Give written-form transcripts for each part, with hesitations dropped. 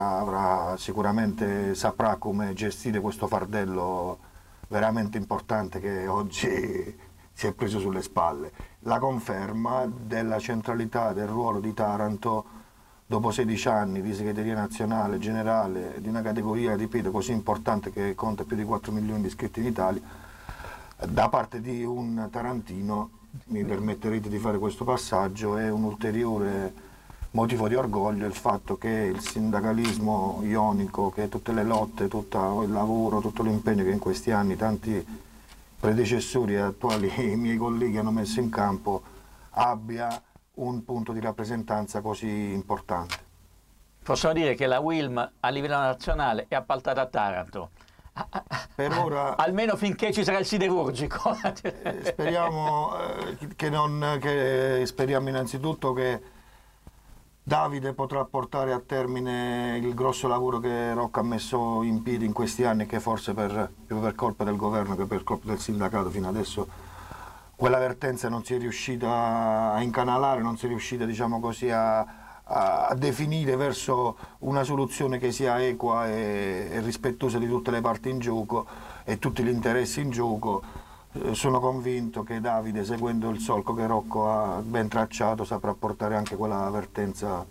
sicuramente saprà come gestire questo fardello veramente importante che oggi si è preso sulle spalle. La conferma della centralità del ruolo di Taranto dopo 16 anni di segreteria nazionale generale di una categoria, ripeto, così importante che conta più di 4 milioni di iscritti in Italia, da parte di un tarantino, mi permetterete di fare questo passaggio, è un ulteriore motivo di orgoglio il fatto che il sindacalismo ionico, che tutte le lotte, tutto il lavoro, tutto l'impegno che in questi anni tanti predecessori e attuali miei colleghi hanno messo in campo abbia un punto di rappresentanza così importante. Possiamo dire che la Wilm a livello nazionale è appaltata a Taranto. Per ora, almeno finché ci sarà il siderurgico. Speriamo speriamo innanzitutto che Davide potrà portare a termine il grosso lavoro che Rocco ha messo in piedi in questi anni, che forse più per colpa del governo che per colpa del sindacato fino adesso quella vertenza non si è riuscita a incanalare, non si è riuscita, diciamo così, a definire verso una soluzione che sia equa e rispettosa di tutte le parti in gioco e tutti gli interessi in gioco. Sono convinto che Davide, seguendo il solco che Rocco ha ben tracciato, saprà portare anche quella vertenza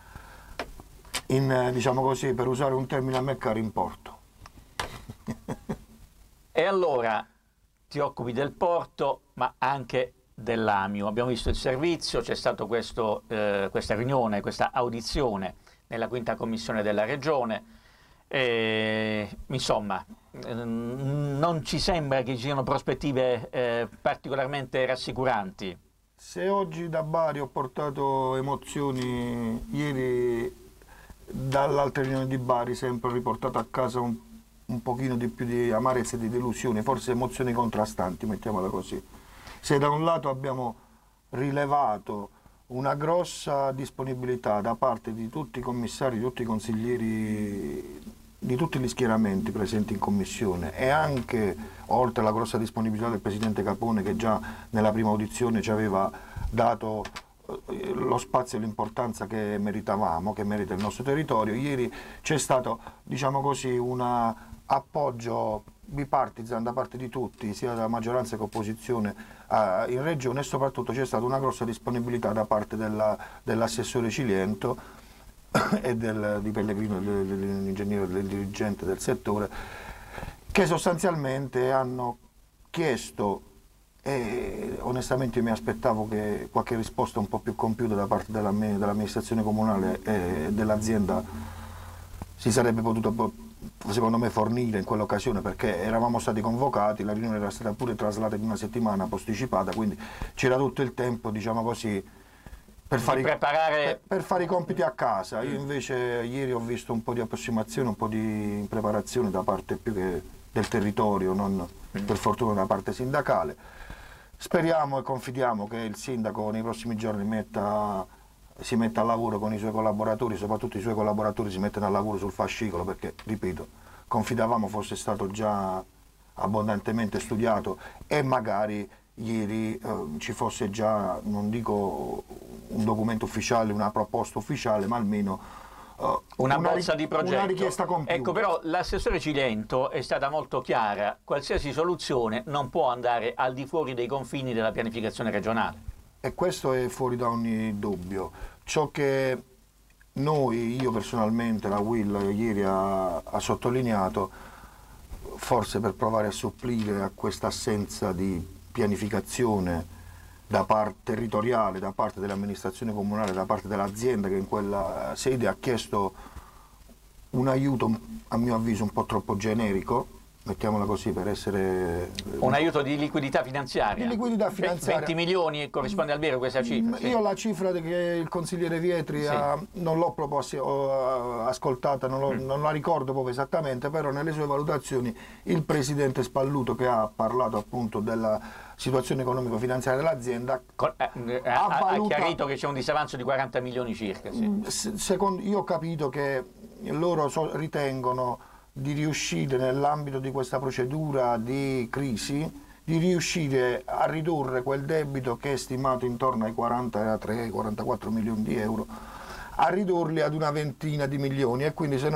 in, diciamo così, per usare un termine a me caro, in porto. E allora ti occupi del porto, ma anche dell'Amio. Abbiamo visto il servizio, c'è stata questa riunione, questa audizione nella quinta commissione della Regione. Insomma, non ci sembra che ci siano prospettive particolarmente rassicuranti. Se oggi da Bari ho portato emozioni, ieri dall'altra riunione di Bari sempre ho riportato a casa un pochino di più di amarezza e di delusione, forse emozioni contrastanti, mettiamola così. Se da un lato abbiamo rilevato una grossa disponibilità da parte di tutti i commissari, di tutti i consiglieri, di tutti gli schieramenti presenti in commissione, e anche oltre alla grossa disponibilità del Presidente Capone, che già nella prima audizione ci aveva dato lo spazio e l'importanza che meritavamo, che merita il nostro territorio, ieri c'è stato, diciamo così, un appoggio bipartisan da parte di tutti, sia della maggioranza che opposizione in regione, e soprattutto c'è stata una grossa disponibilità da parte dell'assessore Ciliento e di Pellegrino, dell'ingegnere, del dirigente del settore, che sostanzialmente hanno chiesto, e onestamente io mi aspettavo che qualche risposta un po' più compiuta da parte dell'amministrazione comunale e dell'azienda si sarebbe potuta, secondo me, fornire in quell'occasione, perché eravamo stati convocati, la riunione era stata pure traslata in una settimana posticipata, quindi c'era tutto il tempo, diciamo così, per fare i compiti a casa. Io invece ieri ho visto un po' di approssimazione, un po' di preparazione da parte più che del territorio, non per fortuna da parte sindacale. Speriamo e confidiamo che il sindaco nei prossimi giorni si metta al lavoro con i suoi collaboratori, soprattutto i suoi collaboratori si mettano al lavoro sul fascicolo, perché, ripeto, confidavamo fosse stato già abbondantemente studiato e magari ieri ci fosse già, non dico un documento ufficiale, una proposta ufficiale, ma almeno una bozza di progetto. Una richiesta compiuta. Ecco, però l'assessore Cilento è stata molto chiara: qualsiasi soluzione non può andare al di fuori dei confini della pianificazione regionale. E questo è fuori da ogni dubbio. Ciò che io personalmente, la Will ieri ha sottolineato, forse per provare a supplire a questa assenza di pianificazione territoriale da parte dell'amministrazione comunale, da parte dell'azienda che in quella sede ha chiesto un aiuto, a mio avviso, un po' troppo generico, mettiamola così, per essere... Un aiuto di liquidità finanziaria. Di liquidità finanziaria. 20 milioni corrisponde al vero questa cifra? Sì. Io la cifra che il consigliere Vietri non l'ho proprio ascoltata, non la ricordo proprio esattamente, però nelle sue valutazioni il presidente Spalluto, che ha parlato appunto della situazione economico-finanziaria dell'azienda, ha chiarito che c'è un disavanzo di 40 milioni circa. Sì. Io ho capito che loro ritengono di riuscire, nell'ambito di questa procedura di crisi, di riuscire a ridurre quel debito che è stimato intorno ai 43-44 milioni di euro, a ridurli ad una ventina di milioni, e quindi se